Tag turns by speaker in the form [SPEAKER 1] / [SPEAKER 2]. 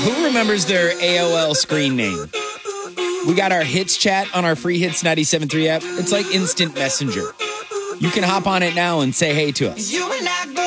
[SPEAKER 1] Who remembers their AOL screen name? We got our Hits chat on our free Hits 97.3 app. It's like instant messenger. You can hop on it now and say hey to us.
[SPEAKER 2] You and